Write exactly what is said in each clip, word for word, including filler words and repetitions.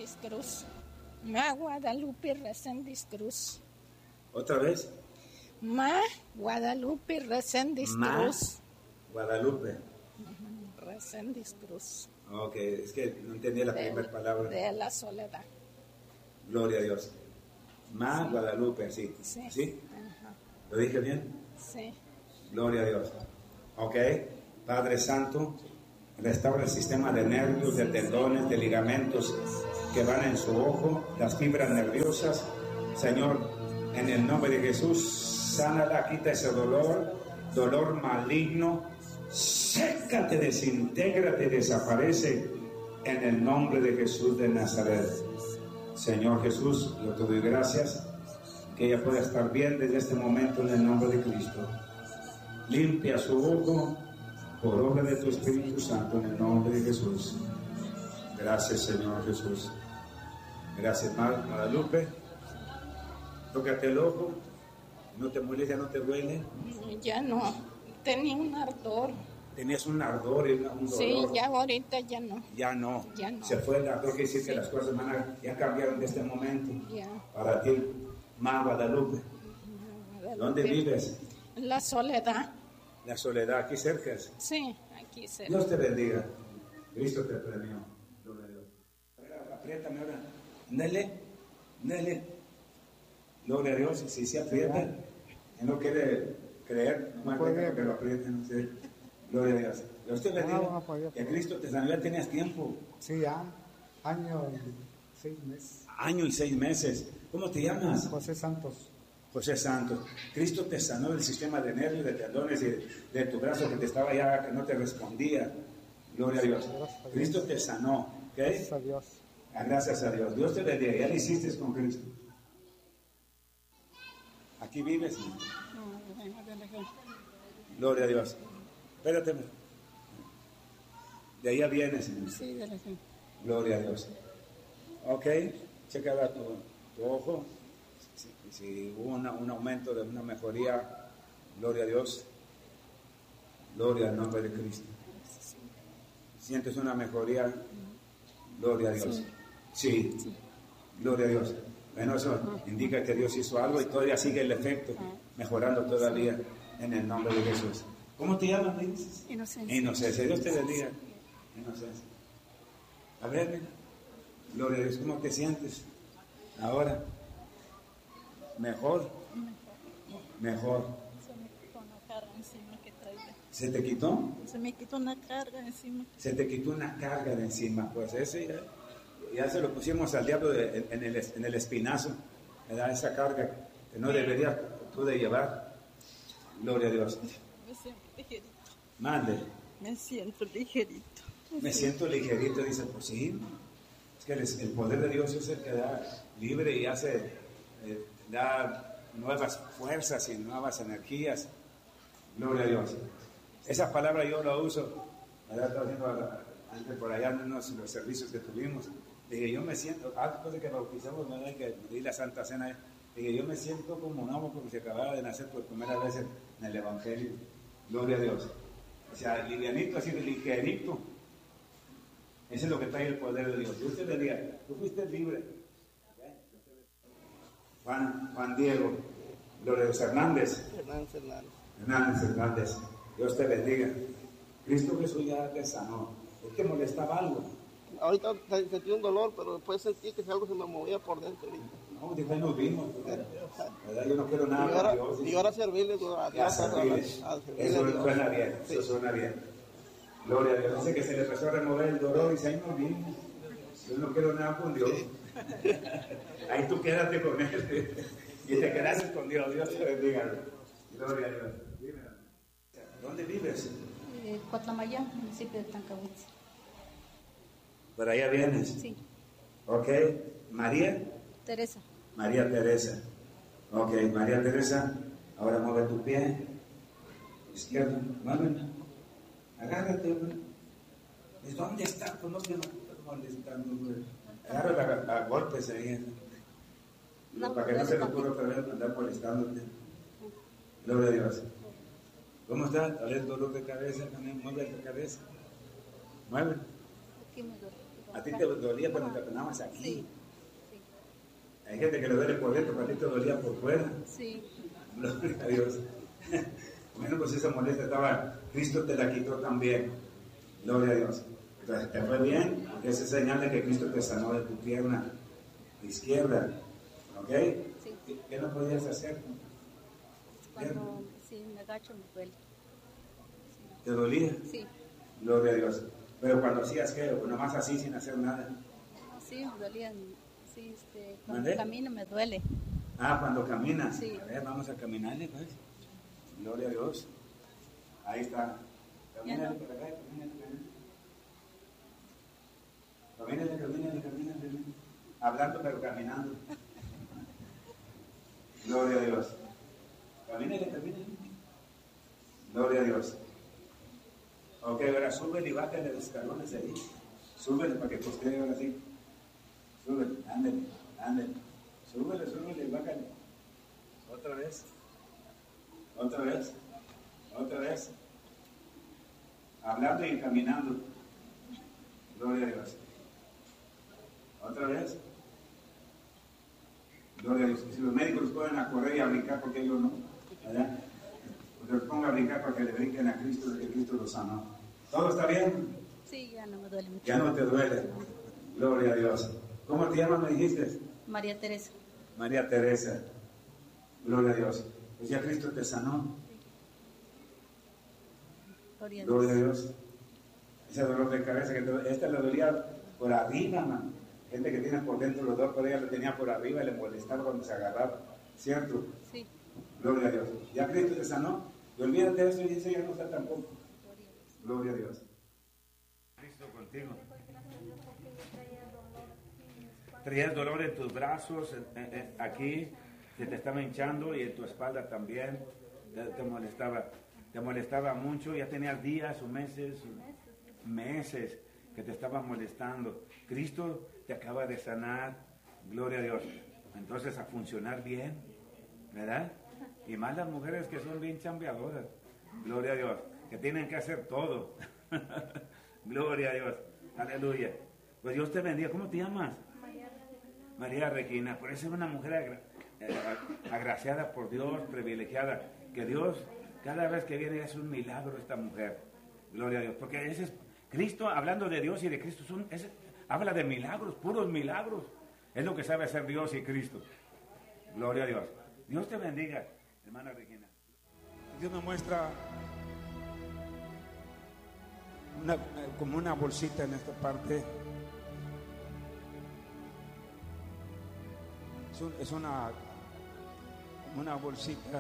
Reséndiz Cruz. Ma Guadalupe Reséndiz Cruz. ¿Otra vez? Ma Guadalupe Reséndiz Ma Cruz. Guadalupe. Reséndiz Cruz. Ok, es que no entendía la De- primera palabra. De la soledad. Gloria a Dios. Ma Sí. Guadalupe, sí. Sí. ¿Sí? Ajá. ¿Lo dije bien? Sí. Gloria a Dios. Ok, Padre Santo, restaura el sistema de nervios, de tendones, de ligamentos que van en su ojo, las fibras nerviosas. Señor, en el nombre de Jesús, sánala, quita ese dolor, dolor maligno, sécate, desintégrate, desaparece en el nombre de Jesús de Nazaret. Señor Jesús, yo te doy gracias que ella pueda estar bien desde este momento en el nombre de Cristo. Limpia su ojo por obra de tu Espíritu Santo en el nombre de Jesús. Gracias, Señor Jesús. Gracias, Guadalupe. Tócate el ojo. No te molesta, no te duele. Ya no. Tenía un ardor. Tenías un ardor y un dolor. Sí, ya ahorita ya no. Ya no. Ya no. Se fue el ardor, que decir Sí. que las cosas van a- ya cambiaron de este momento. Ya. Para ti, Ma Guadalupe. Guadalupe. ¿Dónde vives? La soledad. La soledad, aquí cerca. Sí, aquí se. Dios te bendiga. Cristo te premió. Gloria a Dios. Ahora, apriétame ahora. Nele, Nele. Gloria a Dios. Si se aprieta, Él no quiere creer, no me aprieta que lo aprieten. No sé. Gloria a Dios. Dios te bendiga. Que Cristo te sanó. Ya tenías tiempo. Sí, ya, año y seis meses. Año y seis meses. ¿Cómo te llamas? José Santos. José Santos. Cristo te sanó del sistema de nervios, de tendones y de, de tu brazo que te estaba ya, que no te respondía. Gloria a Dios. Cristo te sanó. ¿Ok? Gracias a Dios. Ah, gracias a Dios. Dios te bendiga. Ya lo hiciste con Cristo. Aquí vives. Gloria a Dios. Espérate. De allá vienes. Sí, de la gente. Gloria a Dios. Ok. Checa ahora tu, tu ojo. Si, si hubo una, un aumento de una mejoría, gloria a Dios. Gloria al nombre de Cristo. ¿Sientes una mejoría? Gloria a Dios. Sí. Sí. Gloria a Dios. Bueno, eso indica que Dios hizo algo y todavía sigue el efecto, mejorando todavía en el nombre de Jesús. ¿Cómo te llamas? ¿Me dices? Inocencia. Inocencia. Dios te bendiga. Inocencia. A ver, mira. Gloria a Dios. ¿Cómo te sientes ahora? ¿Mejor? Mejor. Se me quitó una carga encima que traía. ¿Se te quitó? Se me quitó una carga encima. Se te quitó una carga de encima. Pues ese ya, ya se lo pusimos al diablo de, en, el, en el espinazo. ¿Verdad? Esa carga que no deberías tú de llevar. Gloria a Dios. Me siento ligerito. Mande. Me siento ligerito. Me siento ligerito. Dice, pues sí. Es que el, el poder de Dios es el que da libre y hace, eh, da nuevas fuerzas y nuevas energías. Gloria a Dios. Esa palabra yo la uso. ¿Verdad? Estaba haciendo la, antes por allá en unos los servicios que tuvimos. Dije, yo me siento, después de que bautizamos, ¿verdad? Que di la Santa Cena. Dije, yo me siento como un hombre porque se acababa de nacer por primera vez en, en el Evangelio. Gloria a Dios. O sea, livianito, así de ligerito. Eso es lo que trae el poder de Dios. Dios te bendiga. Tú fuiste libre. Juan, Juan Diego. Gloria a Dios. Hernández. Hernández Hernández. Hernández Hernández. Dios te bendiga. Cristo Jesús ya te sanó. ¿Es que molestaba algo? Ahorita sentí un dolor, pero después sentí que algo se me movía por dentro. Ahorita. No, después nos vimos. ¿Verdad? Yo no quiero nada Y ahora, con Dios. y ahora servirle a Ya Dios. servirle. a servirle Eso a Dios. suena bien. Sí. Eso suena bien. Gloria a Dios. Dice que se le empezó a remover el dolor y dice, ahí no vino. Yo no quiero nada con Dios. Ahí tú quédate con Él. Y te quedaste con Dios. Dios te bendiga. Gloria a Dios. Dime. ¿Dónde vives? Eh, Cuatlamayán, municipio de Tancahuitz. Por allá vienes. Sí. Ok. María. Teresa. María Teresa. Ok, María Teresa. Ahora mueve tu pie izquierdo. Muévelo. Agárrate, güey. ¿Dónde está? Pues no que no te estás molestando, güey. Agárrate a, a golpes ahí. No, para que no se te ocurra otra vez andar molestándote. Gloria a Dios. ¿Cómo está? Tal vez dolor de cabeza también. Mueve la cabeza. Mueve. Aquí me duele. A ti te dolía cuando te aplanabas aquí. Sí, Hay gente que le duele por dentro, pero a ti te dolía por fuera. sí. Gloria a Dios. Bueno, pues esa molestia estaba, Cristo te la quitó también. Gloria a Dios. Entonces, te fue bien, porque esa es señal de que Cristo te sanó de tu pierna izquierda. ¿Ok? Sí. ¿Qué, qué no podías hacer? Cuando sí, me agacho me duele. ¿Te dolía? Sí, Gloria a Dios. Pero cuando hacías que, nomás así sin hacer nada. sí, me dolía. Sí, este, cuando ¿Mandé? camino me duele. Ah, cuando caminas. Sí. A ver, vamos a caminarle, pues. Gloria a Dios. Ahí está. Camínale Ya no. por acá, camínale, camínale. Camínale, camínale, camínale, camínale. Hablando pero caminando. Gloria a Dios. Camínale, camínale. Gloria a Dios. Ok, ahora súbele y bájale los escalones ahí. Súbele para que postere ahora sí. Súbele, ándale, ándale. Súbele, súbele y bájale. Otra vez. Otra vez. Otra vez. Hablando y caminando. Gloria a Dios. Otra vez. Gloria a Dios. Si los médicos los ponen a correr y a brincar, ¿por qué ellos no? ¿Verdad? Porque los pongan a brincar para que le brinquen a Cristo, de que Cristo los sanó. ¿Todo está bien? Sí, ya no me duele mucho. Ya no te duele. Gloria a Dios. ¿Cómo te llamas, me dijiste? María Teresa. María Teresa. Gloria a Dios. Pues ya Cristo te sanó. Gloria a Gloria a Dios. Dios. Ese dolor de cabeza que te, esta le dolía por arriba, man. Gente que tiene por dentro los dos, pero ella lo tenía por arriba y le molestaba cuando se agarraba. ¿Cierto? Sí, Gloria a Dios. Ya Cristo te sanó. Y olvídate de eso y eso ya no está tampoco. Gloria a Dios. Cristo contigo. Traías dolor en tus brazos, en- en- en- aquí, que te estaba hinchando y en tu espalda también. Te, te molestaba. Te molestaba mucho. Ya tenías días o meses, meses que te estaba molestando. Cristo te acaba de sanar. Gloria a Dios. Entonces, a funcionar bien, ¿verdad? Y más las mujeres que son bien chambeadoras. Gloria a Dios. Que tienen que hacer todo. Gloria a Dios. Aleluya. Pues Dios te bendiga. ¿Cómo te llamas? María Regina. Por eso es una mujer agra eh, agraciada por Dios, privilegiada. Que Dios, cada vez que viene, es un milagro esta mujer. Gloria a Dios. Porque ese es Cristo, hablando de Dios y de Cristo, son, es, habla de milagros, puros milagros. Es lo que sabe hacer Dios y Cristo. Gloria a Dios. Dios te bendiga, hermana Regina. Dios me muestra una, como una bolsita en esta parte. Es, un, es una, una bolsita.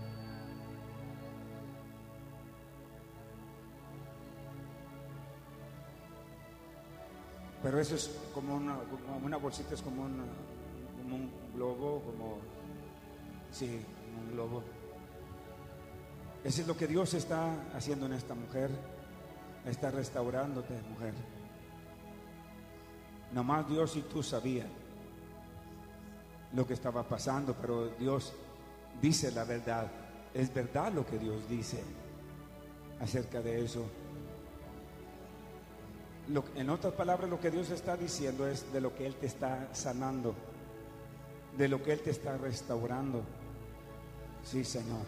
Pero eso es como una, como una bolsita, es como, una, como un globo, como, sí, como un globo. Eso es lo que Dios está haciendo en esta mujer. Está restaurándote, mujer. Nomás Dios y tú sabían lo que estaba pasando, pero Dios dice la verdad. Es verdad lo que Dios dice acerca de eso. Lo, en otras palabras, lo que Dios está diciendo es de lo que Él te está sanando, de lo que Él te está restaurando. Sí, Señor.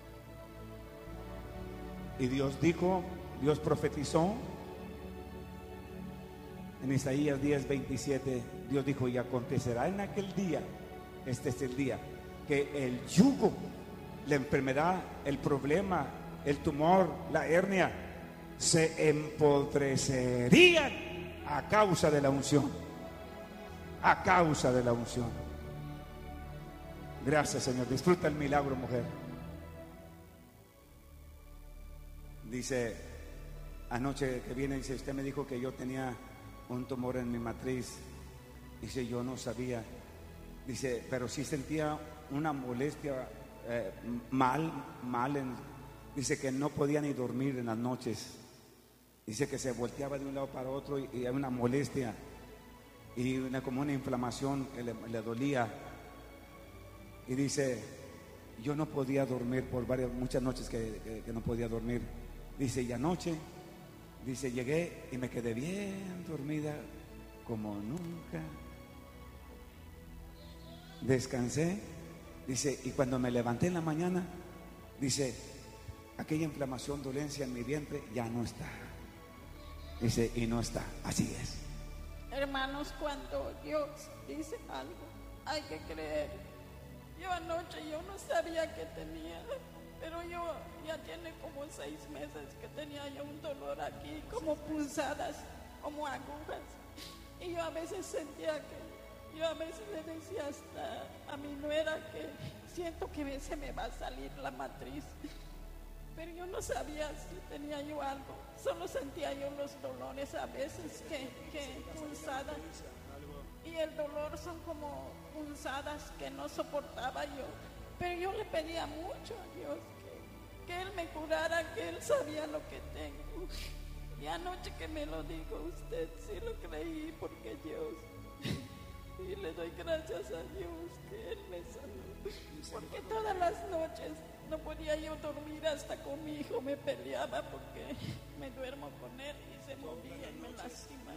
Y Dios dijo, Dios profetizó en Isaías diez, veintisiete. Dios dijo, y acontecerá en aquel día, este es el día, que el yugo, la enfermedad, el problema, el tumor, la hernia, se empodrecerían a causa de la unción. A causa de la unción. Gracias, Señor. Disfruta el milagro, mujer. Dice, anoche que viene, dice, usted me dijo que yo tenía un tumor en mi matriz. Dice, yo no sabía. Dice, pero sí sentía una molestia eh, mal, mal. En, dice que no podía ni dormir en las noches. Dice que se volteaba de un lado para otro y, y hay una molestia y una, como una inflamación que le, le dolía. Y dice, yo no podía dormir por varias, muchas noches que, que, que no podía dormir. Dice, y anoche, dice, llegué y me quedé bien dormida como nunca. Descansé, dice, y cuando me levanté en la mañana, dice, aquella inflamación, dolencia en mi vientre ya no está. Dice, y no está, así es. Hermanos, cuando Dios dice algo, hay que creer. Yo anoche yo no sabía que tenía, pero yo ya tiene como seis meses que tenía yo un dolor aquí, como pulsadas, como agujas. Y yo a veces sentía que, yo a veces le decía hasta a mi nuera que siento que me- se me va a salir la matriz. Pero yo no sabía si tenía yo algo, solo sentía yo los dolores a veces que, que pulsadas. Y el dolor son como punzadas que no soportaba yo. Pero yo le pedía mucho a Dios que, que Él me curara, que Él sabía lo que tengo. Y anoche que me lo dijo usted, sí lo creí porque Dios. Y le doy gracias a Dios que Él me sanó. Porque todas las noches no podía yo dormir, hasta con mi hijo me peleaba porque me duermo con él y se movía y me lastimaba.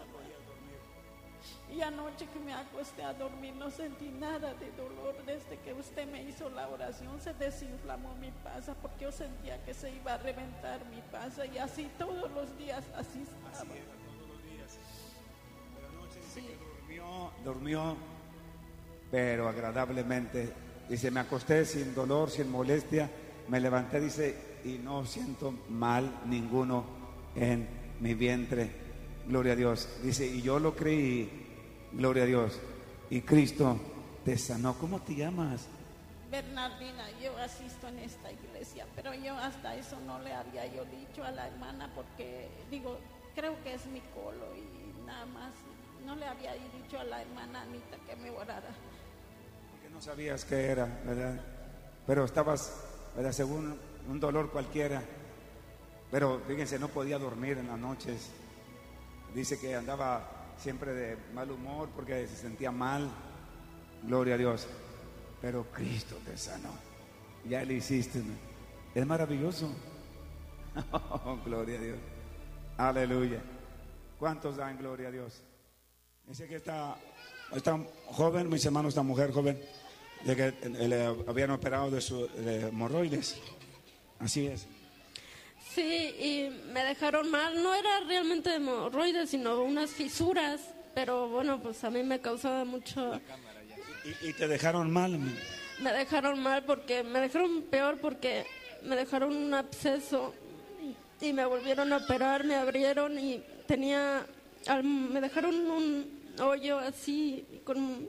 Y anoche que me acosté a dormir no sentí nada de dolor. Desde que usted me hizo la oración se desinflamó mi panza porque yo sentía que se iba a reventar mi panza, y así todos los días, así estaba. Así era todos los días. Pero anoche dice Sí. que durmió, durmió, pero agradablemente. Dice, me acosté sin dolor, sin molestia, me levanté, dice, y no siento mal ninguno en mi vientre. Gloria a Dios. Dice, y yo lo creí, gloria a Dios. Y Cristo te sanó. ¿Cómo te llamas? Bernardina, yo asisto en esta iglesia, pero yo hasta eso no le había yo dicho a la hermana porque digo, creo que es mi colo y nada más. No le había dicho a la hermana Anita que me orara. Porque no sabías qué era, ¿verdad? Pero estabas, ¿verdad? Según un dolor cualquiera. Pero fíjense, no podía dormir en las noches. Dice que andaba siempre de mal humor porque se sentía mal. Gloria a Dios. Pero Cristo te sanó. Ya le hiciste, ¿no? Es maravilloso. Oh, gloria a Dios. Aleluya. ¿Cuántos dan gloria a Dice Dice que esta, esta joven, mis hermanos, esta mujer joven, de que le habían operado de su de hemorroides. Así es. Sí, y me dejaron mal. No era realmente hemorroides, sino unas fisuras. Pero bueno, pues a mí me causaba mucho. Y, y te dejaron mal. Me dejaron mal porque me dejaron peor porque me dejaron un absceso y me volvieron a operar, me abrieron y tenía, al- me dejaron un hoyo así con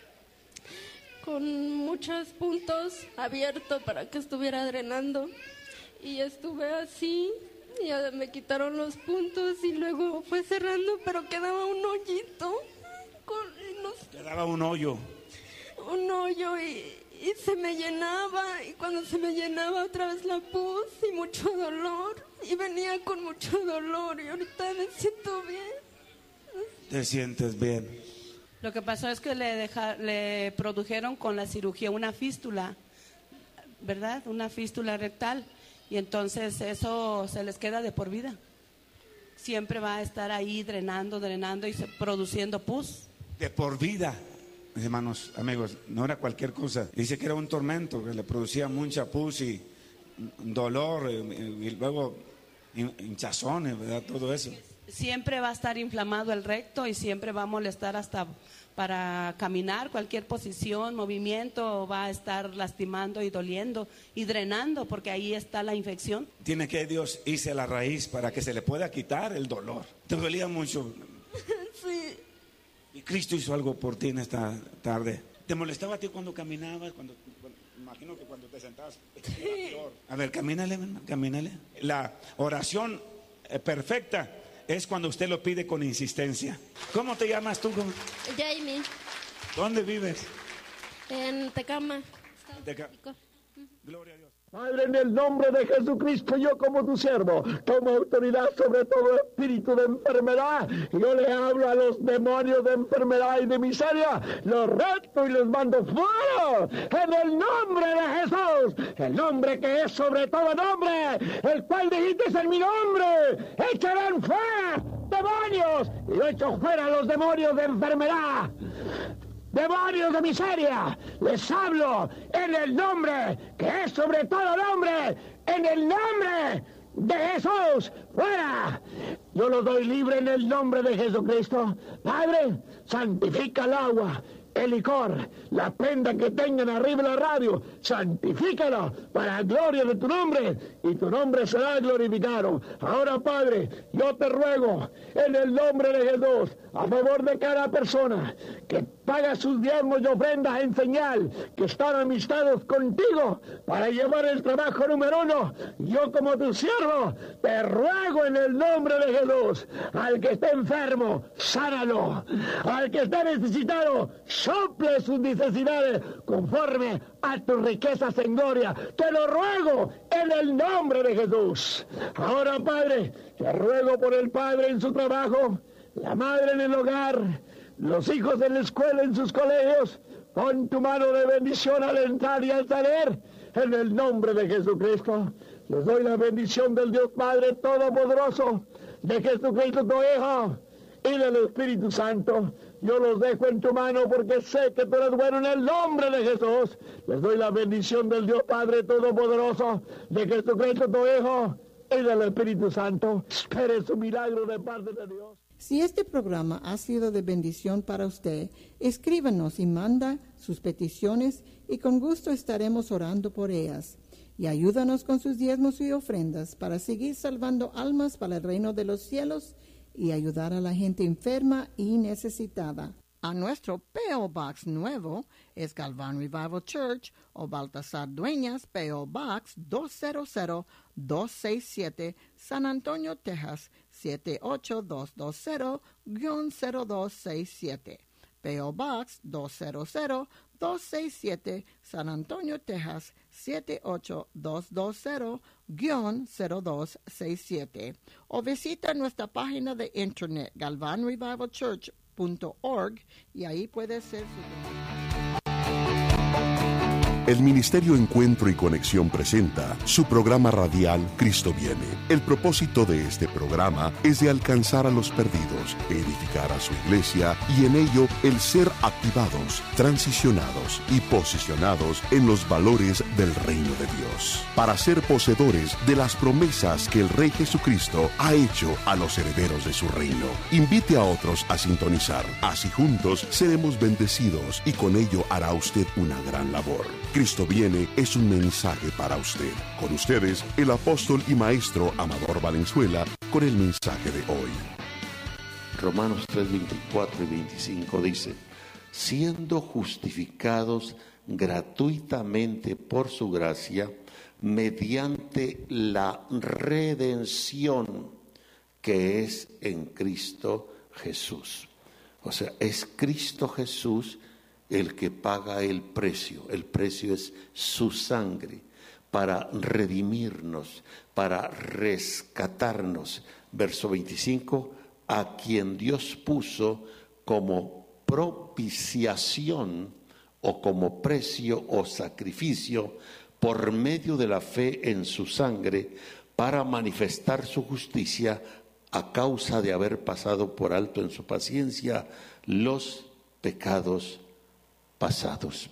con muchos puntos abiertos para que estuviera drenando, y estuve así y ya me quitaron los puntos y luego fue cerrando, pero quedaba un hoyito con y no sé, Te daba un hoyo. un hoyo y, y se me llenaba, y cuando se me llenaba otra vez la pus y mucho dolor, y venía con mucho dolor, y ahorita me siento bien. Te sientes bien. Lo que pasó es que le, deja- le produjeron con la cirugía una fístula, ¿verdad? Una fístula rectal. Y entonces eso se les queda de por vida. Siempre va a estar ahí drenando, drenando y se- produciendo pus. De por vida. Mis hermanos, amigos, no era cualquier cosa. Dice que era un tormento, que le producía mucha pus y dolor, y, y luego hin- hinchazones, ¿verdad? Todo eso. Siempre va a estar inflamado el recto y siempre va a molestar hasta para caminar, cualquier posición, movimiento, va a estar lastimando y doliendo y drenando porque ahí está la infección. Tiene que Dios irse a la raíz para que se le pueda quitar el dolor. Te dolía mucho. Sí, Y Cristo hizo algo por ti en esta tarde. ¿Te molestaba a ti cuando caminabas? Cuando, cuando- imagino que cuando te sentabas. Era peor. A ver, camínale, hermano, camínale. La oración eh, perfecta es cuando usted lo pide con insistencia. ¿Cómo te llamas tú? ¿Cómo- Jamie, ¿Dónde vives? en Tecama. Teca- Gloria a Dios. Padre, en el nombre de Jesucristo, yo como tu siervo, tomo autoridad sobre todo espíritu de enfermedad. Yo le hablo a los demonios de enfermedad y de miseria, los reto y los mando fuera, en el nombre de Jesús, el nombre que es sobre todo nombre, el cual dijiste en mi nombre, echarán fuera demonios, y yo echo fuera a los demonios de enfermedad. Demonios de miseria, les hablo en el nombre que es sobre todo nombre, en el nombre de Jesús, fuera. Yo los doy libre en el nombre de Jesucristo. Padre, santifica el agua, el licor, la prenda que tengan arriba de la radio, santifícalo para la gloria de tu nombre, y tu nombre será glorificado. Ahora, Padre, yo te ruego en el nombre de Jesús, a favor de cada persona que paga sus diezmos y ofrendas en señal que están amistados contigo para llevar el trabajo número uno. Yo como tu siervo te ruego en el nombre de Jesús, al que esté enfermo, sánalo, al que esté necesitado, sople sus necesidades conforme a tus riquezas en gloria. Te lo ruego en el nombre de Jesús. Ahora, Padre, te ruego por el padre en su trabajo, la madre en el hogar, los hijos en la escuela, en sus colegios. Pon tu mano de bendición al entrar y al salir, en el nombre de Jesucristo. Les doy la bendición del Dios Padre Todopoderoso, de Jesucristo tu Hijo y del Espíritu Santo. Yo los dejo en tu mano porque sé que tú eres bueno, en el nombre de Jesús. Les doy la bendición del Dios Padre Todopoderoso, de Jesucristo tu Hijo y del Espíritu Santo. Espere su milagro de parte de Dios. Si este programa ha sido de bendición para usted, escríbanos y manda sus peticiones y con gusto estaremos orando por ellas. Y ayúdanos con sus diezmos y ofrendas para seguir salvando almas para el reino de los cielos y ayudar a la gente enferma y necesitada. A nuestro P O Box nuevo es Galván Revival Church o Baltasar Dueñas, P O Box dos cero cero dos seis siete, San Antonio, Texas siete ocho dos dos cero cero dos seis siete. P O Box dos cero cero dos seis siete, San Antonio, Texas siete ocho dos dos cero cero dos seis siete. O visita nuestra página de internet galvan revival church punto org y ahí puede ser su... El Ministerio Encuentro y Conexión presenta su programa radial Cristo Viene. El propósito de este programa es de alcanzar a los perdidos, edificar a su iglesia y en ello el ser activados, transicionados y posicionados en los valores del reino de Dios, para ser poseedores de las promesas que el Rey Jesucristo ha hecho a los herederos de su reino. Invite a otros a sintonizar, así juntos seremos bendecidos y con ello hará usted una gran labor. Cristo Viene es un mensaje para usted. Con ustedes, el apóstol y maestro Amador Valenzuela, con el mensaje de hoy. Romanos tres, veinticuatro y veinticinco dice: siendo justificados gratuitamente por su gracia, mediante la redención que es en Cristo Jesús. O sea, es Cristo Jesús el que paga el precio. El precio es su sangre para redimirnos, para rescatarnos. Verso veinticinco, a quien Dios puso como propiciación o como precio o sacrificio por medio de la fe en su sangre, para manifestar su justicia a causa de haber pasado por alto en su paciencia los pecados pasados.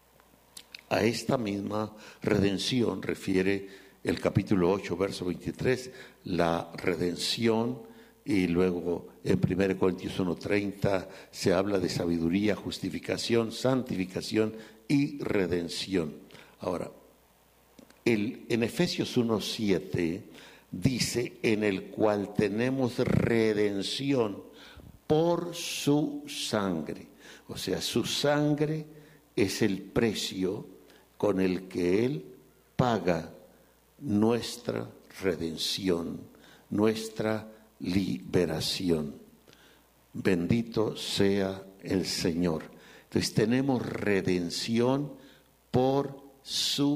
A esta misma redención refiere el capítulo ocho, verso veintitrés, la redención, y luego en primera Corintios uno, treinta se habla de sabiduría, justificación, santificación y redención. Ahora, el, en Efesios uno, siete dice: en el cual tenemos redención por su sangre. O sea, su sangre es el precio con el que Él paga nuestra redención, nuestra liberación. Bendito sea el Señor. Entonces tenemos redención por su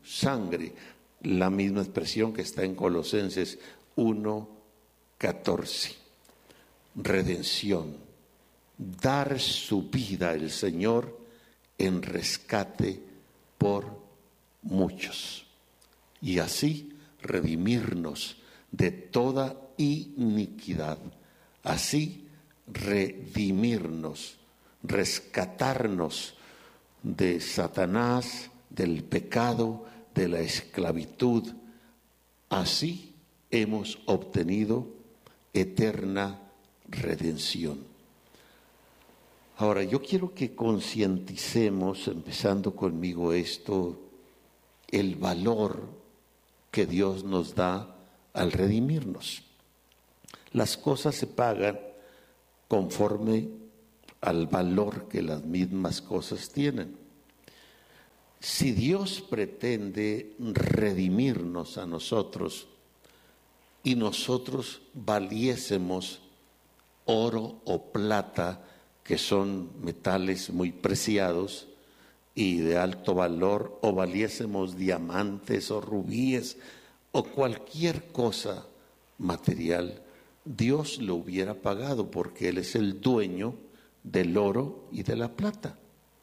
sangre, la misma expresión que está en Colosenses uno catorce. Redención, dar su vida el Señor en rescate por muchos, y así redimirnos de toda iniquidad, así redimirnos, rescatarnos de Satanás, del pecado, de la esclavitud. Así hemos obtenido eterna redención. Ahora, yo quiero que concienticemos, empezando conmigo esto, el valor que Dios nos da al redimirnos. Las cosas se pagan conforme al valor que las mismas cosas tienen. Si Dios pretende redimirnos a nosotros y nosotros valiésemos oro o plata, que son metales muy preciados y de alto valor, o valiésemos diamantes o rubíes o cualquier cosa material, Dios lo hubiera pagado, porque Él es el dueño del oro y de la plata.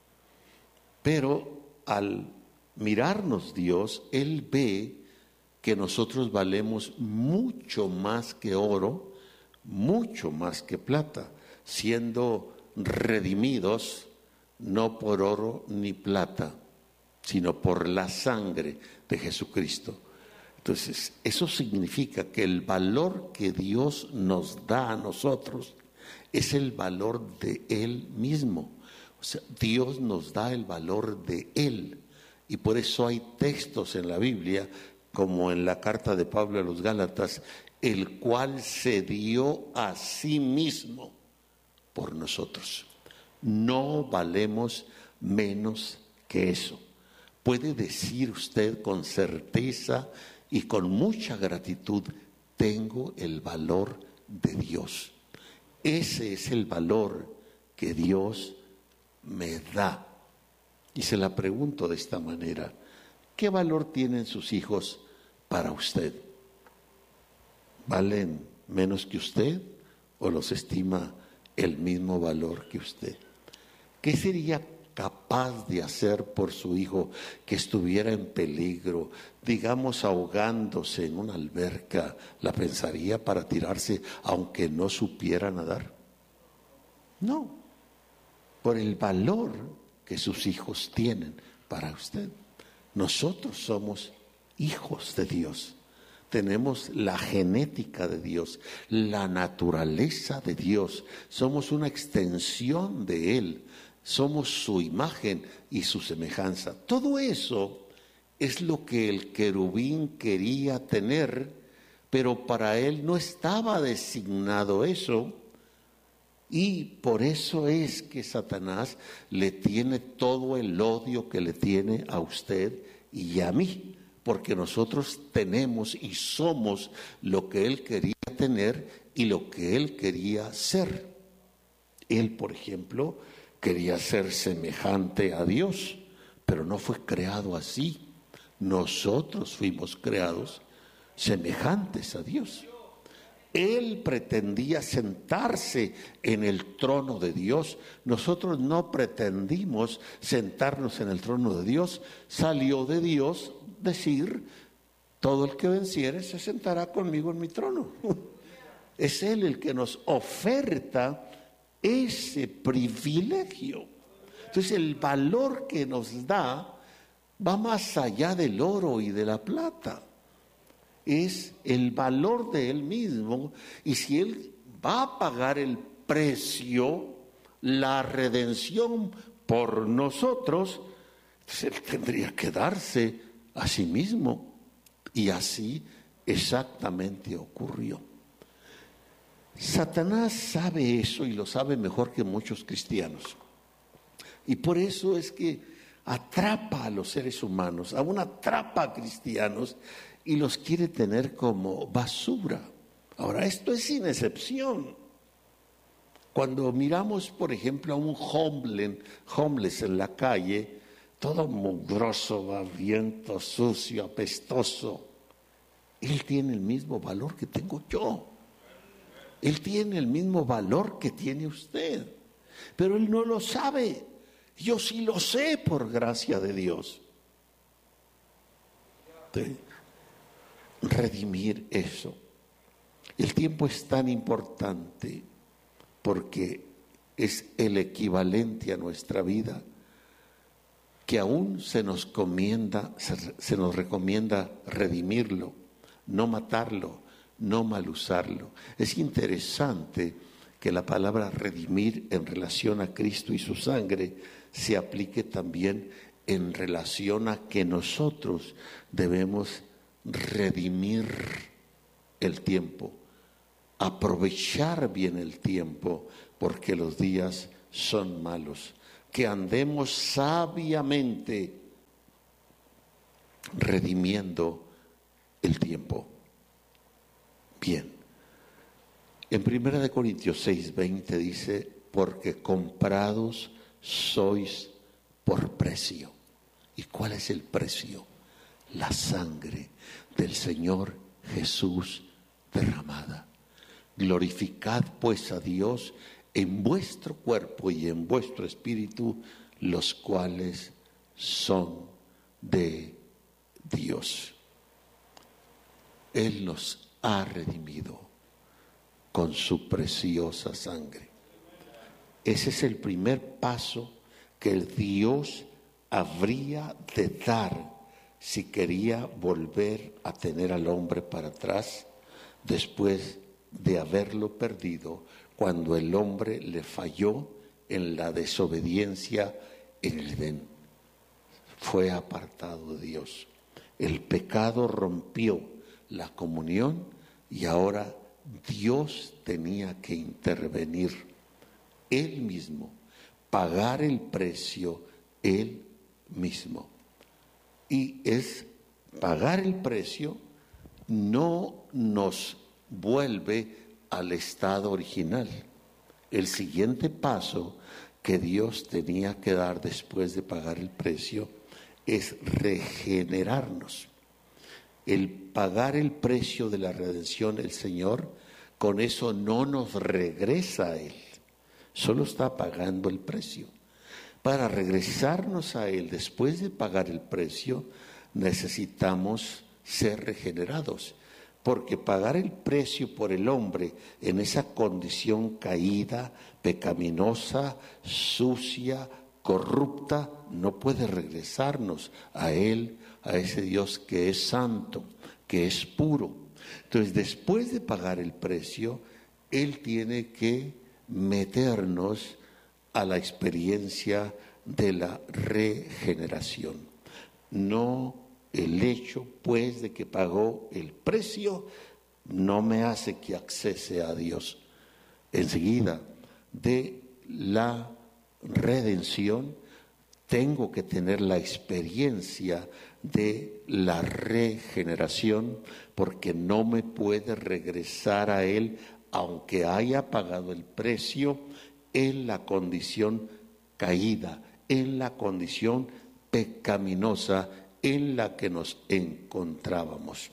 Pero al mirarnos Dios, Él ve que nosotros valemos mucho más que oro, mucho más que plata, siendo redimidos no por oro ni plata, sino por la sangre de Jesucristo. Entonces, eso significa que el valor que Dios nos da a nosotros es el valor de Él mismo. O sea, Dios nos da el valor de Él. Y por eso hay textos en la Biblia, como en la carta de Pablo a los Gálatas, el cual se dio a sí mismo por nosotros. No valemos menos que eso. Puede decir usted con certeza y con mucha gratitud: tengo el valor de Dios. Ese es el valor que Dios me da. Y se la pregunto de esta manera: ¿qué valor tienen sus hijos para usted? ¿Valen menos que usted o los estima el mismo valor que usted? ¿Qué sería capaz de hacer por su hijo que estuviera en peligro, digamos ahogándose en una alberca? ¿La pensaría para tirarse aunque no supiera nadar? No, por el valor que sus hijos tienen para usted. Nosotros somos hijos de Dios. Tenemos la genética de Dios, la naturaleza de Dios. Somos una extensión de Él. Somos su imagen y su semejanza. Todo eso es lo que el querubín quería tener, pero para él no estaba designado eso. Y por eso es que Satanás le tiene todo el odio que le tiene a usted y a mí, porque nosotros tenemos y somos lo que él quería tener y lo que él quería ser. Él, por ejemplo, quería ser semejante a Dios, pero no fue creado así. Nosotros fuimos creados semejantes a Dios. Él pretendía sentarse en el trono de Dios. Nosotros no pretendimos sentarnos en el trono de Dios. Salió de Dios decir: todo el que venciere se sentará conmigo en mi trono. Es Él el que nos oferta ese privilegio. Entonces el valor que nos da va más allá del oro y de la plata. Es el valor de Él mismo, y si Él va a pagar el precio, la redención por nosotros, pues Él tendría que darse a sí mismo, y así exactamente ocurrió. Satanás sabe eso y lo sabe mejor que muchos cristianos, y por eso es que atrapa a los seres humanos, aún atrapa a cristianos y los quiere tener como basura. Ahora, esto es sin excepción. Cuando miramos, por ejemplo, a un homeless, homeless en la calle, todo mugroso, babiento, sucio, apestoso, Él tiene el mismo valor que tengo yo. Él tiene el mismo valor que tiene usted, pero Él no lo sabe. Yo sí lo sé por gracia de Dios. De redimir eso. El tiempo es tan importante porque es el equivalente a nuestra vida, que aún se nos comienda, se, se nos recomienda redimirlo, no matarlo, no mal usarlo. Es interesante que la palabra redimir en relación a Cristo y su sangre se aplique también en relación a que nosotros debemos redimir el tiempo, aprovechar bien el tiempo, porque los días son malos. Que andemos sabiamente redimiendo el tiempo. Bien, en primera de Corintios seis veinte dice, porque comprados sois por precio. ¿Y cuál es el precio? La sangre del Señor Jesús derramada. Glorificad pues a Dios en vuestro cuerpo y en vuestro espíritu, los cuales son de Dios. Él nos ha redimido con su preciosa sangre. Ese es el primer paso que el Dios habría de dar si quería volver a tener al hombre para atrás después de haberlo perdido cuando el hombre le falló en la desobediencia en el Edén. Fue apartado de Dios. El pecado rompió la comunión y ahora Dios tenía que intervenir Él mismo, pagar el precio Él mismo. Y es pagar el precio, no nos vuelve al estado original. El siguiente paso que Dios tenía que dar después de pagar el precio es regenerarnos. El pagar el precio de la redención, el Señor, con eso no nos regresa a Él, solo está pagando el precio. Para regresarnos a Él después de pagar el precio, necesitamos ser regenerados, porque pagar el precio por el hombre en esa condición caída, pecaminosa, sucia, corrupta, no puede regresarnos a Él, a ese Dios que es santo, que es puro. Entonces, después de pagar el precio, Él tiene que meternos a la experiencia de la regeneración. No el hecho, pues, de que pagó el precio, no me hace que accese a Dios. Enseguida de la redención, tengo que tener la experiencia de la regeneración, porque no me puede regresar a Él, aunque haya pagado el precio, en la condición caída, en la condición pecaminosa en la que nos encontrábamos.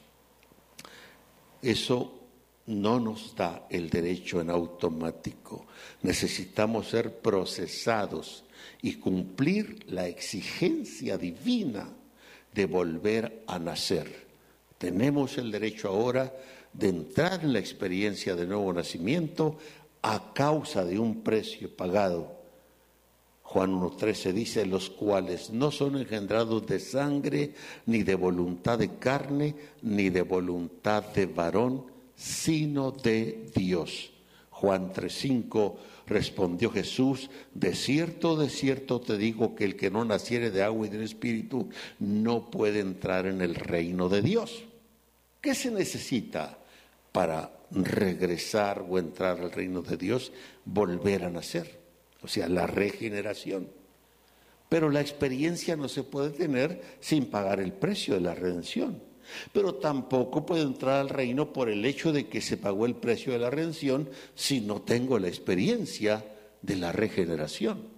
Eso no nos da el derecho en automático. Necesitamos ser procesados y cumplir la exigencia divina de volver a nacer. Tenemos el derecho ahora de entrar en la experiencia de nuevo nacimiento a causa de un precio pagado. Juan uno trece dice, los cuales no son engendrados de sangre, ni de voluntad de carne, ni de voluntad de varón, sino de Dios. Juan tres cinco respondió Jesús, de cierto, de cierto te digo que el que no naciere de agua y del Espíritu no puede entrar en el reino de Dios. ¿Qué se necesita para regresar o entrar al reino de Dios? Volver a nacer, o sea, la regeneración. Pero la experiencia no se puede tener sin pagar el precio de la redención. Pero tampoco puedo entrar al reino por el hecho de que se pagó el precio de la redención si no tengo la experiencia de la regeneración.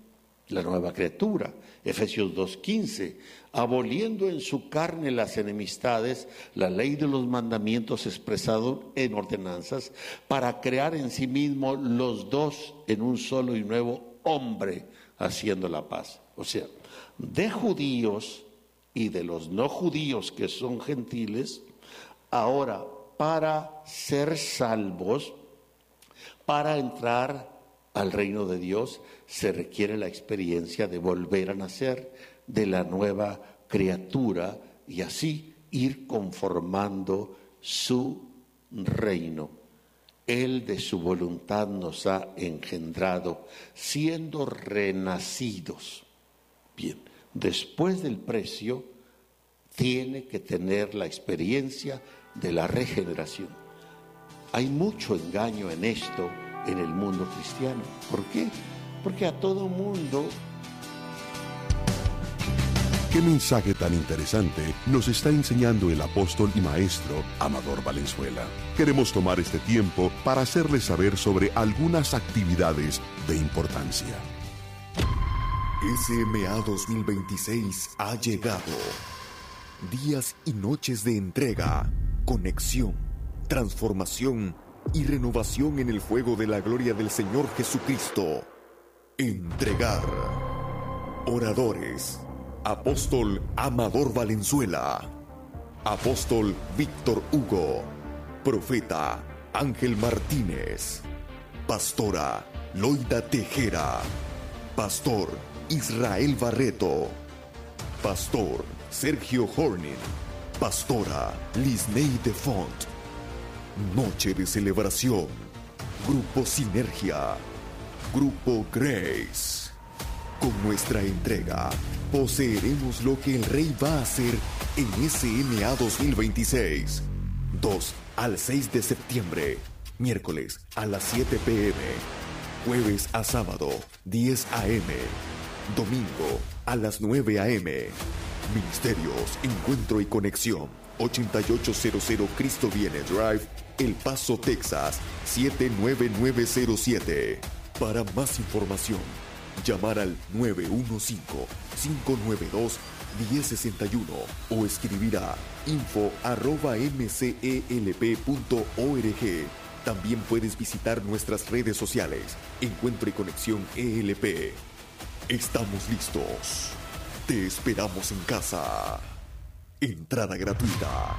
la nueva criatura. Efesios dos quince, aboliendo en su carne las enemistades, la ley de los mandamientos expresado en ordenanzas, para crear en sí mismo los dos en un solo y nuevo hombre, haciendo la paz. O sea, de judíos y de los no judíos que son gentiles, ahora para ser salvos, para entrar al reino de Dios, se requiere la experiencia de volver a nacer, de la nueva criatura, y así ir conformando su reino. Él de su voluntad nos ha engendrado, siendo renacidos. Bien, después del precio, tiene que tener la experiencia de la regeneración. Hay mucho engaño en esto en el mundo cristiano. ¿Por qué? Porque a todo mundo... ¿Qué mensaje tan interesante nos está enseñando el apóstol y maestro Amador Valenzuela? Queremos tomar este tiempo para hacerles saber sobre algunas actividades de importancia. S M A dos mil veintiséis ha llegado. Días y noches de entrega, conexión, transformación y renovación en el fuego de la gloria del Señor Jesucristo. Entregar. Oradores: Apóstol Amador Valenzuela, Apóstol Víctor Hugo, Profeta Ángel Martínez, Pastora Loida Tejera, Pastor Israel Barreto, Pastor Sergio Hornin, Pastora Lisney de Font. Noche de celebración. Grupo Sinergia, Grupo Grace. Con nuestra entrega, poseeremos lo que el Rey va a hacer en S M A dos mil veintiséis. dos al seis de septiembre, miércoles a las siete p m, jueves a sábado, diez a m, domingo a las nueve a m. Ministerios Encuentro y Conexión, ochenta y ocho cero cero Cristo Viene Drive, El Paso, Texas, siete nueve nueve cero siete. Para más información, llamar al nueve uno cinco, cinco nueve dos, uno cero seis uno o escribir a info arroba m c e l p punto org. También puedes visitar nuestras redes sociales, Encuentro y Conexión E L P. Estamos listos. Te esperamos en casa. Entrada gratuita.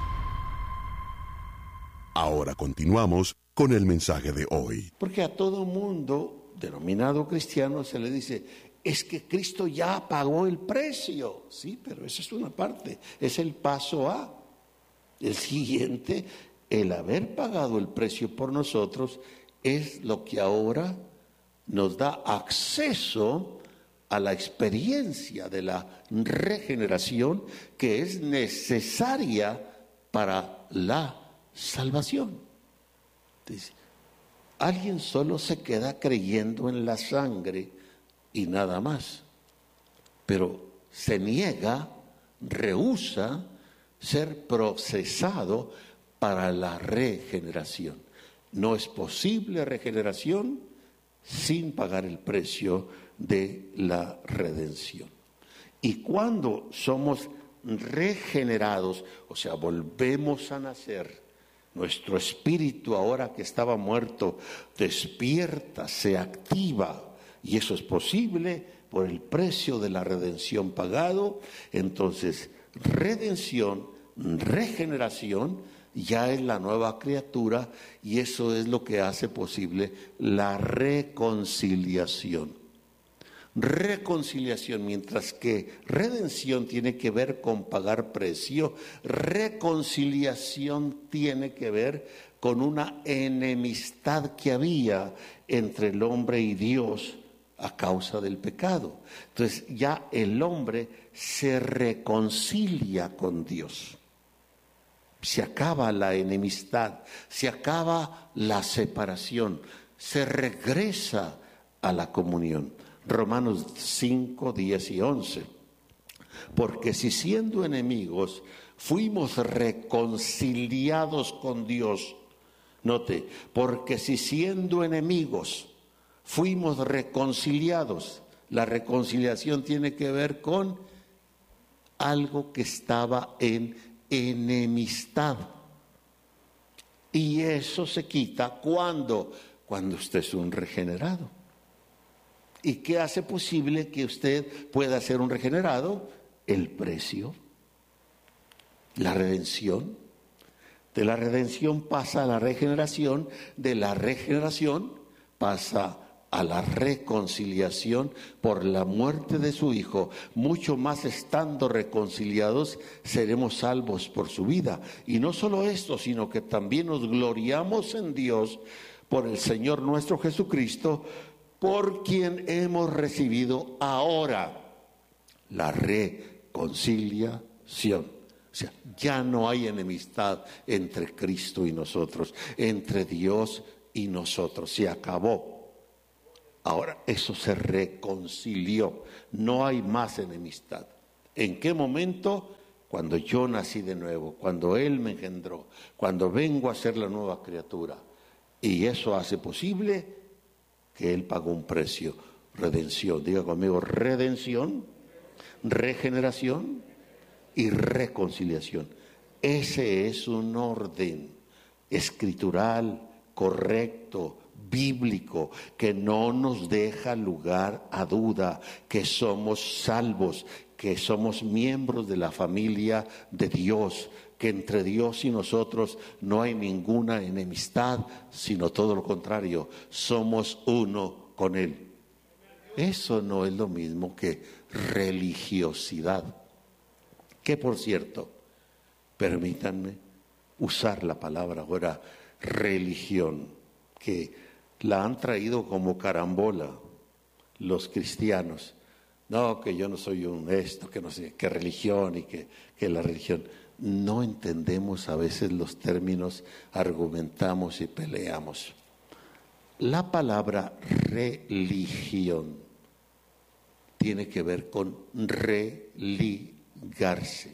Ahora continuamos con el mensaje de hoy. Porque a todo mundo denominado cristiano se le dice, es que Cristo ya pagó el precio. Sí, pero esa es una parte, es el paso A. El siguiente, el haber pagado el precio por nosotros, es lo que ahora nos da acceso a la experiencia de la regeneración que es necesaria para la salvación. Dice, alguien solo se queda creyendo en la sangre y nada más, pero se niega, rehúsa ser procesado para la regeneración. No es posible regeneración sin pagar el precio de la redención. Y cuando somos regenerados, o sea, volvemos a nacer, nuestro espíritu, ahora que estaba muerto, despierta, se activa, y eso es posible por el precio de la redención pagado. Entonces, redención, regeneración, ya es la nueva criatura, y eso es lo que hace posible la reconciliación. Reconciliación, mientras que redención tiene que ver con pagar precio, reconciliación tiene que ver con una enemistad que había entre el hombre y Dios a causa del pecado. Entonces ya el hombre se reconcilia con Dios. Se acaba la enemistad, se acaba la separación, se regresa a la comunión. Romanos cinco, diez y once. Porque si siendo enemigos fuimos reconciliados con Dios, note, porque si siendo enemigos fuimos reconciliados, La reconciliación tiene que ver con algo que estaba en enemistad. Y eso se quita cuando, cuando usted es un regenerado. ¿Y qué hace posible que usted pueda ser un regenerado? El precio, la redención. De la redención pasa a la regeneración, de la regeneración pasa a la reconciliación por la muerte de su Hijo. Mucho más estando reconciliados, seremos salvos por su vida. Y no solo esto, sino que también nos gloriamos en Dios por el Señor nuestro Jesucristo, por quien hemos recibido ahora la reconciliación. O sea, ya no hay enemistad entre Cristo y nosotros, entre Dios y nosotros. Se acabó. Ahora, eso se reconcilió. No hay más enemistad. ¿En qué momento? Cuando yo nací de nuevo, cuando Él me engendró, cuando vengo a ser la nueva criatura. Y eso hace posible que Él pagó un precio. Redención. Diga conmigo, redención, regeneración y reconciliación. Ese es un orden escritural, correcto, bíblico, que no nos deja lugar a duda, que somos salvos, que somos miembros de la familia de Dios, que entre Dios y nosotros no hay ninguna enemistad, sino todo lo contrario, somos uno con Él. Eso no es lo mismo que religiosidad, que por cierto, permítanme usar la palabra ahora religión, que la han traído como carambola los cristianos. No, que yo no soy un esto, que no sé, que religión y que, que la religión. No entendemos a veces los términos, argumentamos y peleamos. La palabra religión tiene que ver con religarse,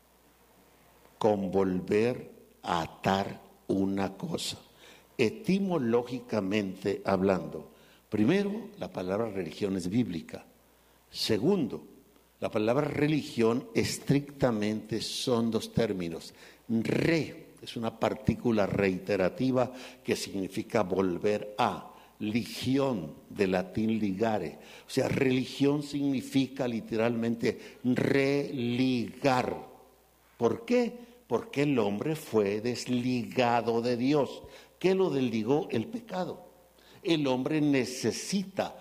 con volver a atar una cosa. Etimológicamente hablando, primero, la palabra religión es bíblica. Segundo, la palabra religión estrictamente son dos términos. Re es una partícula reiterativa que significa volver a. Ligión, de latín ligare. O sea, religión significa literalmente religar. ¿Por qué? Porque el hombre fue desligado de Dios. ¿Qué lo desligó? El pecado. El hombre necesita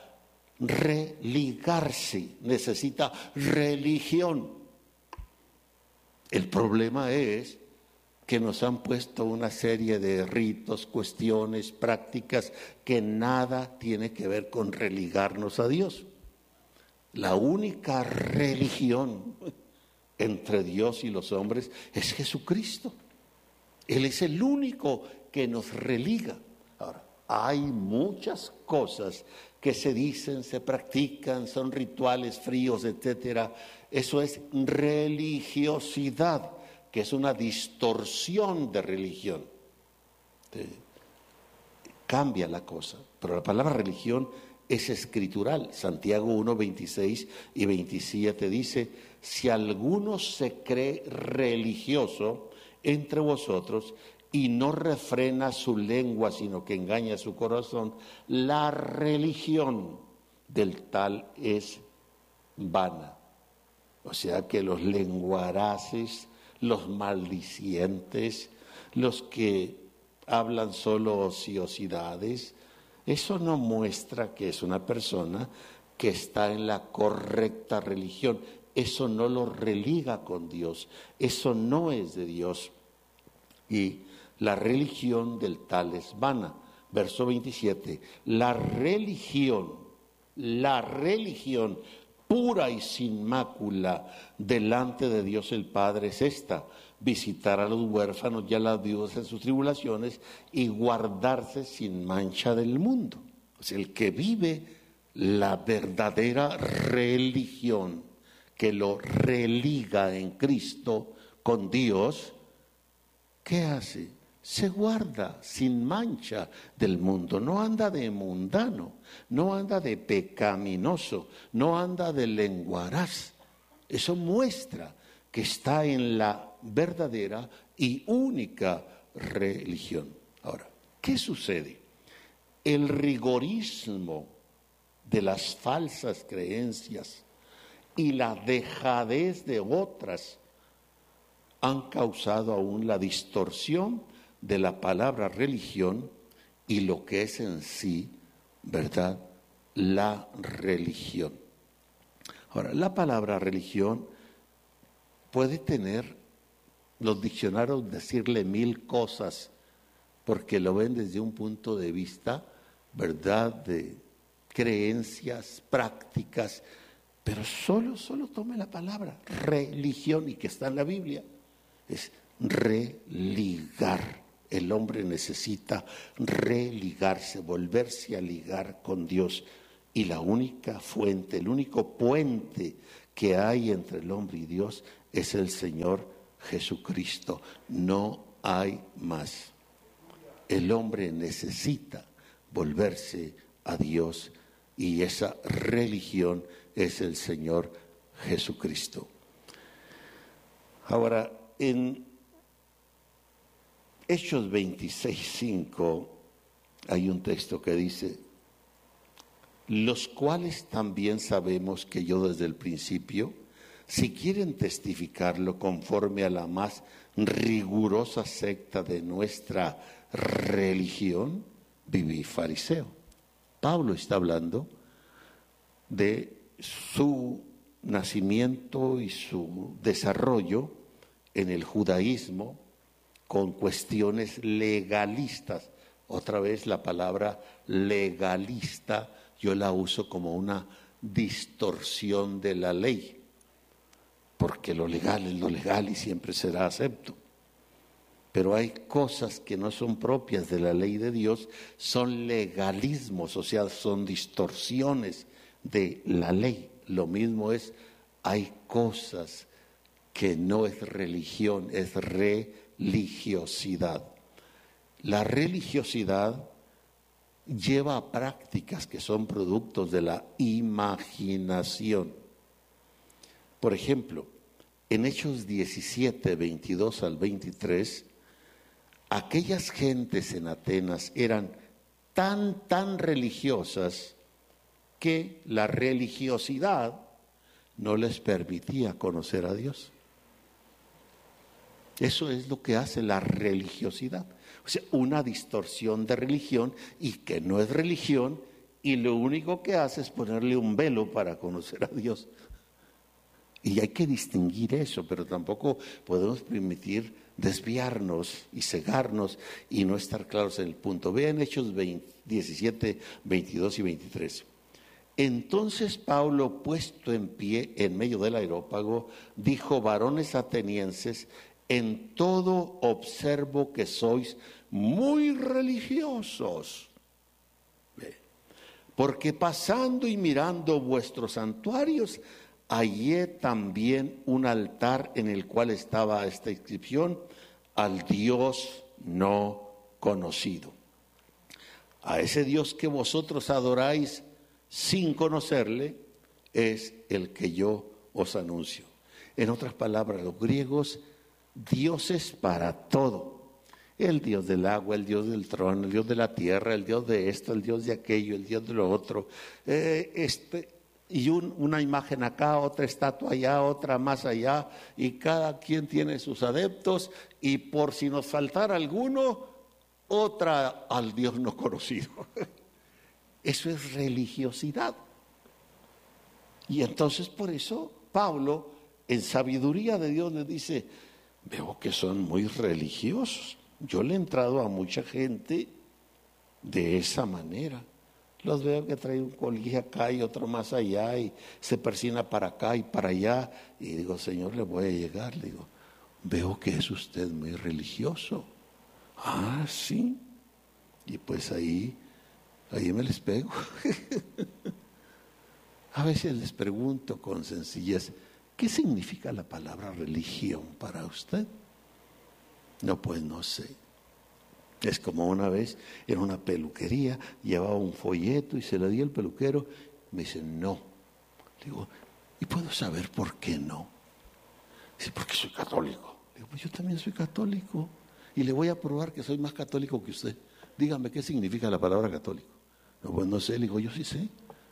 religarse, necesita religión. El problema es que nos han puesto una serie de ritos, cuestiones, prácticas que nada tiene que ver con religarnos a Dios. La única religión entre Dios y los hombres es Jesucristo. Él es el único que nos religa. Ahora, hay muchas cosas que se dicen, se practican, son rituales fríos, etcétera. Eso es religiosidad, que es una distorsión de religión. Eh, cambia la cosa, pero la palabra religión es escritural. Santiago uno, veintiséis y veintisiete dice: si alguno se cree religioso entre vosotros y no refrena su lengua, sino que engaña su corazón, la religión del tal es vana. O sea que los lenguaraces, los maldicientes, los que hablan solo ociosidades, eso no muestra que es una persona que está en la correcta religión. Eso no lo religa con Dios, eso no es de Dios. Y la religión del tal es vana. Verso veintisiete, la religión, la religión pura y sin mácula delante de Dios el Padre es esta: visitar a los huérfanos y a las viudas en sus tribulaciones y guardarse sin mancha del mundo. O sea, el que vive la verdadera religión, que lo religa en Cristo con Dios, ¿qué hace? se guarda sin mancha del mundo, no anda de mundano, no anda de pecaminoso, no anda de lenguaraz. Eso muestra que está en la verdadera y única religión. Ahora, ¿qué sucede? El rigorismo de las falsas creencias y la dejadez de otras han causado aún la distorsión de la palabra religión y lo que es en sí, ¿verdad?, la religión. Ahora, la palabra religión puede tener, los diccionarios decirle mil cosas, porque lo ven desde un punto de vista, ¿verdad?, de creencias, prácticas, pero solo, solo tome la palabra religión y que está en la Biblia, es religar. El hombre necesita religarse, volverse a ligar con Dios, y la única fuente, el único puente que hay entre el hombre y Dios es el Señor Jesucristo. No hay más. El hombre necesita volverse a Dios y esa religión es el Señor Jesucristo. Ahora, en Hechos veintiséis, cinco hay un texto que dice: los cuales también sabemos que yo desde el principio, si quieren testificarlo conforme a la más rigurosa secta de nuestra religión, viví fariseo. Pablo está hablando de su nacimiento y su desarrollo en el judaísmo con cuestiones legalistas. Otra vez la palabra legalista yo la uso como una distorsión de la ley, porque lo legal es lo legal y siempre será acepto. Pero hay cosas que no son propias de la ley de Dios, son legalismos, o sea, son distorsiones de la ley. Lo mismo es, hay cosas que no es religión, es religiosidad. La religiosidad lleva a prácticas que son productos de la imaginación. Por ejemplo, en Hechos diecisiete, veintidós al veintitrés, aquellas gentes en Atenas eran tan, tan religiosas que la religiosidad no les permitía conocer a Dios. Eso es lo que hace la religiosidad. O sea, una distorsión de religión y que no es religión, y lo único que hace es ponerle un velo para conocer a Dios. Y hay que distinguir eso, pero tampoco podemos permitir desviarnos y cegarnos y no estar claros en el punto. Vean Hechos diecisiete, veintidós y veintitrés. Entonces Pablo, puesto en pie en medio del areópago, dijo: varones atenienses, en todo observo que sois muy religiosos, porque pasando y mirando vuestros santuarios, hallé también un altar en el cual estaba esta inscripción: al Dios no conocido. A ese Dios que vosotros adoráis sin conocerle, es el que yo os anuncio. En otras palabras, los griegos, Dios es para todo. El Dios del agua, el Dios del trono, el Dios de la tierra, el Dios de esto, el Dios de aquello, el Dios de lo otro. Eh, este, y un, una imagen acá, otra estatua allá, otra más allá, y cada quien tiene sus adeptos, y por si nos faltara alguno, otra al Dios no conocido. Eso es religiosidad. Y entonces por eso Pablo, en sabiduría de Dios, le dice: veo que son muy religiosos. Yo le he entrado a mucha gente de esa manera. Los veo que traen un colguije acá y otro más allá y se persina para acá y para allá. Y digo: Señor, le voy a llegar. Le digo: veo que es usted muy religioso. Ah, sí. Y pues ahí, ahí me les pego. A veces les pregunto con sencillez: ¿qué significa la palabra religión para usted? No, pues no sé. Es como una vez en una peluquería, llevaba un folleto y se lo di al peluquero. Me dice, no. Digo, ¿y puedo saber por qué no? Dice, porque soy católico. Digo, pues yo también soy católico. Y le voy a probar que soy más católico que usted. Dígame, ¿qué significa la palabra católico? No, pues no sé. Le digo, yo sí sé.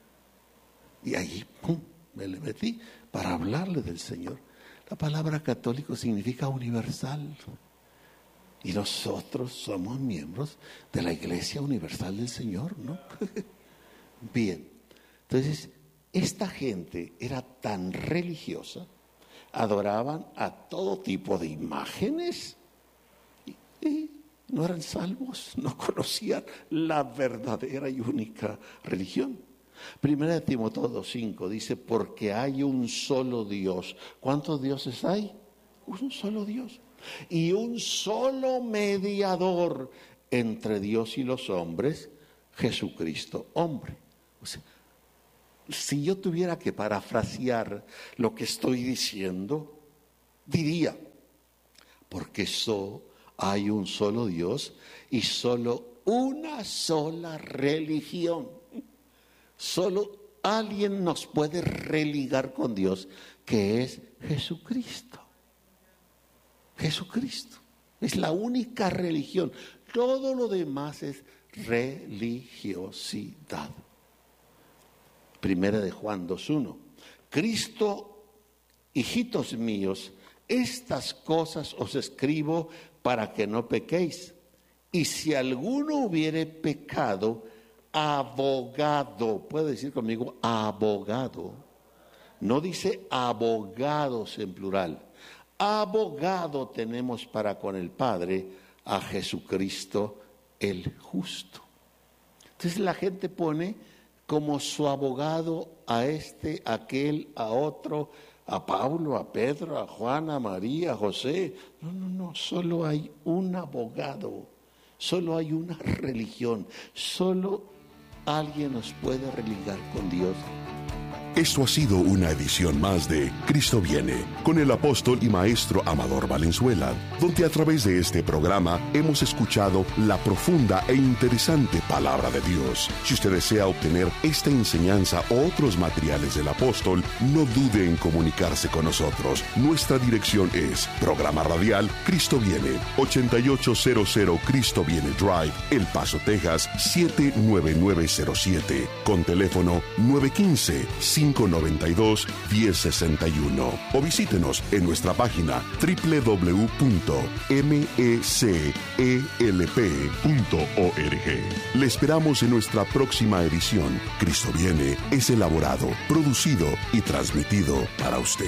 Y ahí, pum, me le metí para hablarle del Señor. La palabra católico significa universal. Y nosotros somos miembros de la Iglesia Universal del Señor, ¿no? Bien. Entonces, esta gente era tan religiosa, adoraban a todo tipo de imágenes y, y no eran salvos, no conocían la verdadera y única religión. Primera de Timoteo dos cinco dice, porque hay un solo Dios. ¿Cuántos dioses hay? Un solo Dios. Y un solo mediador entre Dios y los hombres, Jesucristo, hombre. O sea, si yo tuviera que parafrasear lo que estoy diciendo, diría, porque so, hay un solo Dios y solo una sola religión. Solo alguien nos puede religar con Dios, que es Jesucristo. Jesucristo. Es la única religión. Todo lo demás es religiosidad. Primera de Juan dos uno. Cristo, hijitos míos, estas cosas os escribo para que no pequéis. Y si alguno hubiere pecado, abogado, puede decir conmigo, abogado. No dice abogados en plural. Abogado tenemos para con el Padre, a Jesucristo el justo. Entonces la gente pone como su abogado a este, a aquel, a otro, a Pablo, a Pedro, a Juan, a María, a José. No, no, no, solo hay un abogado, solo hay una religión, solo alguien nos puede religar con Dios. Esto ha sido una edición más de Cristo Viene, con el apóstol y maestro Amador Valenzuela, donde a través de este programa hemos escuchado la profunda e interesante palabra de Dios. Si usted desea obtener esta enseñanza o otros materiales del apóstol, no dude en comunicarse con nosotros. Nuestra dirección es Programa Radial Cristo Viene, ochenta y ocho cero cero Cristo Viene Drive, El Paso, Texas, siete nueve nueve cero siete, con teléfono nueve uno cinco, cinco nueve dos, uno cero seis uno, o visítenos en nuestra página doble u doble u doble u punto mecelp punto org. Le esperamos en nuestra próxima edición. Cristo Viene es elaborado, producido y transmitido para usted.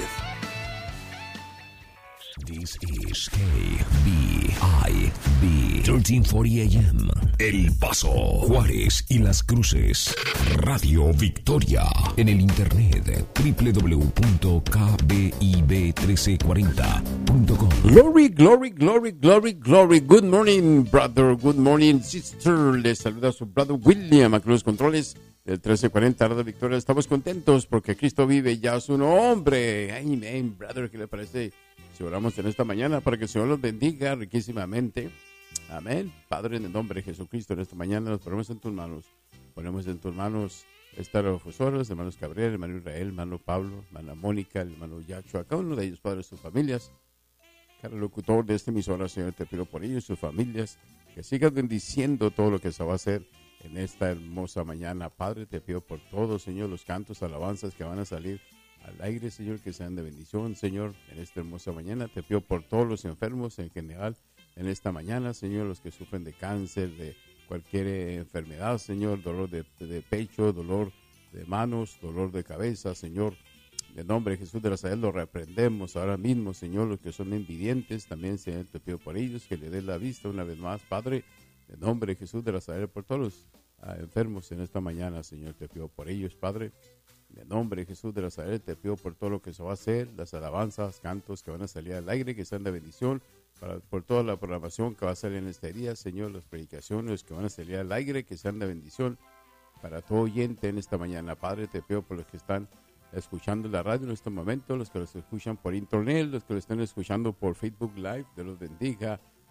This is K B I B trece cuarenta A M, El Paso, Juárez y Las Cruces. Radio Victoria. En el internet doble u doble u doble u punto k b i b trece cuarenta punto com. Glory, glory, glory, glory, glory. Good morning, brother. Good morning, sister. Les saluda su brother William a los controles del trece cuarenta Radio Victoria. Estamos contentos porque Cristo vive, ya es un hombre. Amén, brother. ¿Qué le parece si oramos en esta mañana para que el Señor los bendiga riquísimamente? Amén. Padre, en el nombre de Jesucristo, en esta mañana nos ponemos en tus manos. Ponemos en tus manos esta profesora, los hermanos Gabriel, hermano Israel, hermano Pablo, hermana Mónica, el hermano Yacho, a cada uno de ellos, Padre, sus familias. Cada locutor de esta emisora, Señor, te pido por ellos, sus familias, que sigas bendiciendo todo lo que se va a hacer en esta hermosa mañana. Padre, te pido por todo, Señor, los cantos, alabanzas que van a salir al aire, Señor, que sean de bendición, Señor, en esta hermosa mañana. Te pido por todos los enfermos en general en esta mañana, Señor, los que sufren de cáncer, de cualquier enfermedad, Señor, dolor de, de pecho, dolor de manos, dolor de cabeza, Señor. En el nombre de Jesús de Nazaret lo reprendemos ahora mismo, Señor. Los que son invidentes también, Señor, te pido por ellos que le des la vista una vez más, Padre. En el nombre de Jesús de Nazaret, por todos los uh, enfermos en esta mañana, Señor, te pido por ellos, Padre. En el nombre de Jesús de Nazaret, te pido por todo lo que se va a hacer, las alabanzas, cantos que van a salir al aire, que sean de bendición, para, por toda la programación que va a salir en este día, Señor, las predicaciones que van a salir al aire, que sean de bendición para todo oyente en esta mañana. Padre, te pido por los que están escuchando la radio en este momento, los que los escuchan por internet, los que lo están escuchando por Facebook Live, Dios los bendiga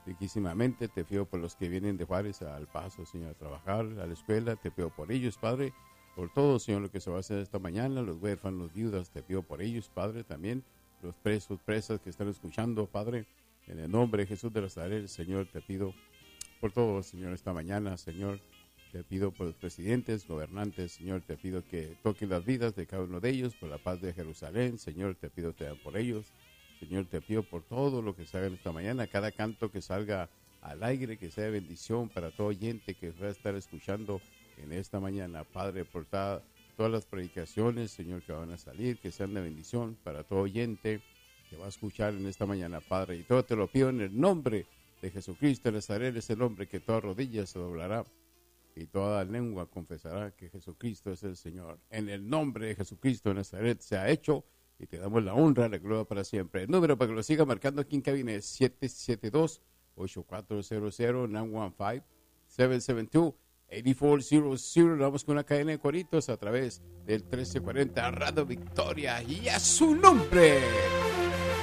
riquísimamente. Te pido por los que vienen de Juárez al Paso, Señor, a trabajar, a la escuela. Te pido por ellos, Padre, por todo, Señor, lo que se va a hacer esta mañana, los huérfanos, los viudas. Te pido por ellos, Padre, también los presos, presas que están escuchando, Padre, en el nombre de Jesús de Nazaret, Señor, te pido por todo, Señor, esta mañana, Señor. Te pido por los presidentes, gobernantes, Señor, te pido que toquen las vidas de cada uno de ellos, por la paz de Jerusalén, Señor, te pido te dan por ellos. Señor, te pido por todo lo que se haga esta mañana, cada canto que salga al aire, que sea bendición para todo oyente que va a estar escuchando en esta mañana, Padre, por ta, todas las predicaciones, Señor, que van a salir, que sean de bendición para todo oyente que va a escuchar en esta mañana, Padre, y todo te lo pido en el nombre de Jesucristo de Nazaret, es el nombre que toda rodilla se doblará y toda lengua confesará que Jesucristo es el Señor. En el nombre de Jesucristo de Nazaret se ha hecho y te damos la honra, la gloria para siempre. El número para que lo siga marcando aquí en cabina es siete siete dos, ocho cuatro cero cero, nueve uno cinco, siete siete dos, ocho cuatro cero cero. Vamos con una cadena de coritos a través del trece cuarenta Radio Victoria y a su nombre.